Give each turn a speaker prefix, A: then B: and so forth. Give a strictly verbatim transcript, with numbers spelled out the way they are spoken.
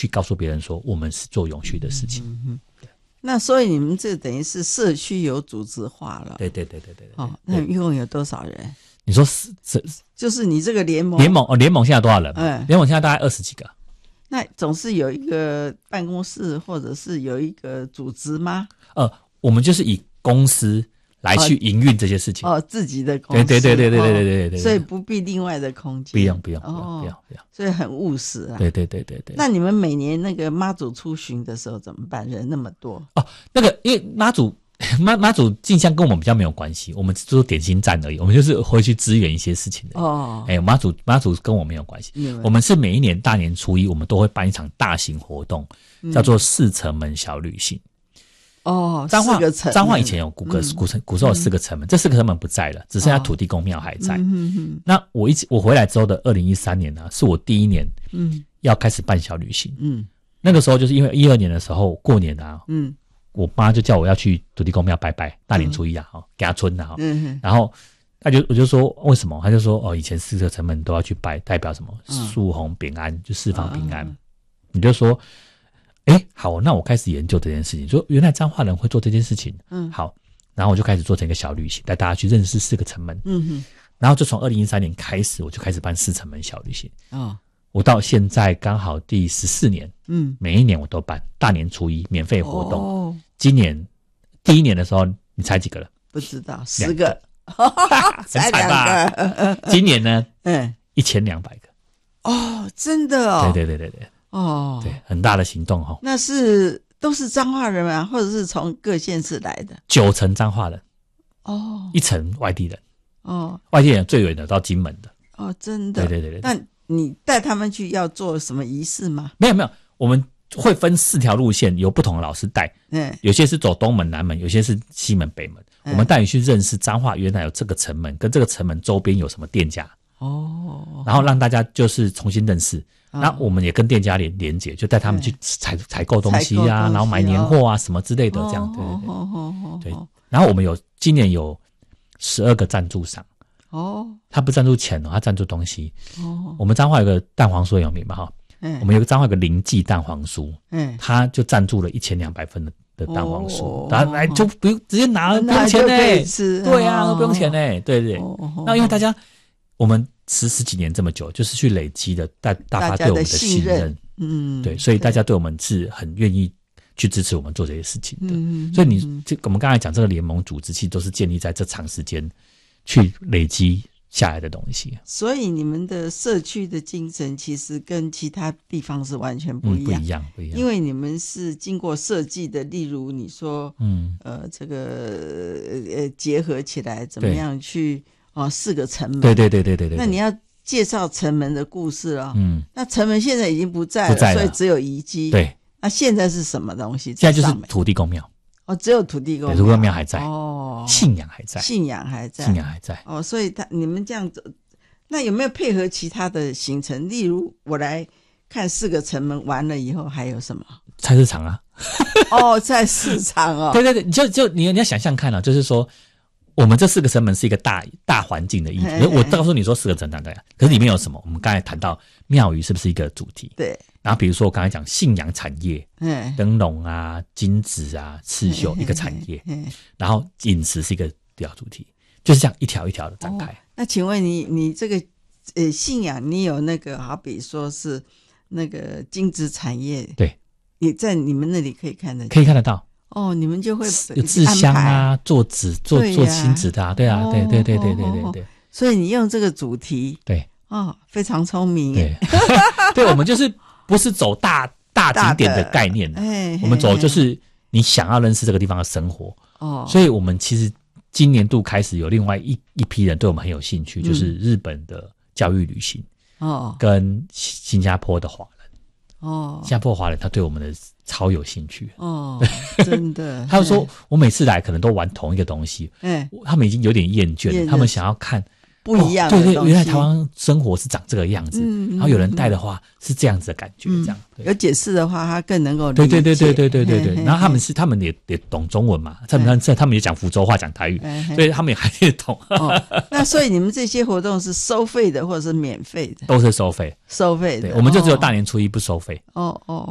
A: 去告诉别人说我们是做永续的事情。嗯嗯，
B: 那所以你们这等于是社区有组织化了。
A: 对对对对 对, 对。
B: 哦，那一共有多少人？
A: 你说是是
B: 就是你这个联盟
A: 联盟哦，联盟现在多少人？
B: 嗯，
A: 联盟现在大概二十几个。
B: 那总是有一个办公室或者是有一个组织吗？
A: 呃，我们就是以公司来去营运这些事情。
B: 哦，自己的公司。
A: 对对对对对对对对 对, 对。
B: 所以不必另外的空间。
A: 不用不用不用、
B: 哦、
A: 不用不用。
B: 所以很务实啊。
A: 对对对对对。
B: 那你们每年那个妈祖出巡的时候怎么办？人那么多。
A: 哦，那个因为妈祖。妈妈祖进香跟我们比较没有关系，我们只做点心站而已，我们就是回去支援一些事情的。哦，哎、欸，妈祖妈祖跟我没有关系，我们是每一年大年初一，我们都会办一场大型活动，嗯、叫做四城门小旅行。
B: 哦，
A: 彰化彰化以前有古个
B: 嗯
A: 古城古时候有四个城门，嗯、这四个城门不在了，只剩下土地公庙还在。
B: 哦嗯嗯、
A: 那我一直我回来之后的二零一三年呢、啊，是我第一年，嗯，要开始办小旅行。嗯，那个时候就是因为一二年的时候过年啊，嗯。我妈就叫我要去土地公庙拜拜，大年初一啊，哈、嗯，给她春啊，嗯，然后她就我就说为什么？她就说哦，以前四个城门都要去拜，代表什么？树洪平安，就四方平安。嗯、你就说，哎，好，那我开始研究这件事情，说原来彰化人会做这件事情，嗯，好，然后我就开始做成一个小旅行，带大家去认识四个城门，嗯哼，然后就从二零一三年开始，我就开始办四城门小旅行，哦。我到现在刚好第十四年，嗯，每一年我都办大年初一免费活动。哦，今年第一年的时候，你猜几个了？
B: 不知道，十个，
A: 才两个。今年呢，嗯，一千两百个。
B: 哦，真的哦。
A: 对对对对对。哦，对，很大的行动哦。
B: 那是都是彰化人吗？或者是从各县市来的？
A: 九成彰化人。
B: 哦。
A: 一成外地人。哦。外地人最远的到金门的。
B: 哦，真的。
A: 对对对对。
B: 那你带他们去要做什么仪式吗？
A: 没有没有，我们会分四条路线，由不同的老师带。嗯，有些是走东门、南门，有些是西门、北门。嗯、我们带你去认识彰化原来有这个城门，跟这个城门周边有什么店家。哦，然后让大家就是重新认识。那、哦、我们也跟店家连连结，就带他们去采采购东西啊，然后买年货啊、哦、什么之类的，这样。对对对。哦哦哦、对。然后我们有今年有十二个赞助商。哦，他不赞助钱哦，他赞助东西。哦，我们彰化有个蛋黄酥有名嘛哈，嗯，我们有个彰化有个林记蛋黄酥，嗯，他就赞助了一千两百份的的蛋黄酥，然后来就不用直接拿，不用钱呢，吃，对啊，都不用钱呢，对对。那因为大家我们十十几年这么久，就是去累积的大大家对我们的信任，嗯，对，所以大家对我们是很愿意去支持我们做这些事情的。嗯，所以你这我们刚才讲这个联盟组织，其实都是建立在这长时间去累积下来的东西。
B: 所以你们的社区的精神其实跟其他地方是完全不一样、嗯、不一样不一样，因为你们是经过设计的，例如你说嗯呃这个呃结合起来怎么样去哦四个城门，
A: 对对对对对对，
B: 那你要介绍城门的故事了、哦、嗯，那城门现在已经不在 了, 不在了，所以只有遗迹。
A: 对，
B: 那现在是什么东西？
A: 现在就是土地公庙。
B: 哦，只有土地公庙，
A: 土地公庙还在
B: 哦，
A: 信仰还在，
B: 信仰还在，
A: 信仰还在。
B: 哦，所以他你们这样子，那有没有配合其他的行程？例如我来看四个城门完了以后还有什么？
A: 菜市场啊。
B: 哦，菜市场哦。
A: 对对对，你就就你你要想象看啊，就是说我们这四个城门是一个大大环境的意思。我告诉你说四个城门对，可是里面有什么？我们刚才谈到庙宇是不是一个主题？
B: 对。
A: 然后比如说我刚才讲信仰产业，灯笼啊、金子啊、刺绣一个产业，然后饮食是一个第二主题，就是这样一条一条的展开。哦、
B: 那请问你你这个呃信仰，你有那个好比说是那个金子产业，
A: 对，
B: 也在你们那里可以看得
A: 可以看得到。
B: 哦，你们就会
A: 有制香啊，做纸做做金子的、啊，对啊，对对对对对对对。
B: 所以你用这个主题，
A: 对，
B: 哦，非常聪明。
A: 对，对我们就是。不是走大大景点的概念、啊嘿嘿嘿，我们走就是你想要认识这个地方的生活。哦，所以我们其实今年度开始有另外一一批人对我们很有兴趣，嗯、就是日本的教育旅行哦，跟新加坡的华人哦，新加坡华人他对我们的超有兴趣
B: 哦，真的。
A: 他就说我每次来可能都玩同一个东西，嗯，他们已经有点厌倦了，他们想要看。
B: 不一样的东西、
A: 哦、对对，原来台湾生活是长这个样子，嗯、然后有人带的话、嗯、是这样子的感觉，这样、
B: 嗯、有解释的话，他更能够理解。
A: 对对对对对对对对。然后他们是他们也也懂中文嘛，他们他们也讲福州话，讲台语，所以他们也还是懂。
B: 哦、那所以你们这些活动是收费的，或者是免费的？
A: 都是收费，
B: 收费的。
A: 对，我们就只有大年初一不收费。
B: 哦哦。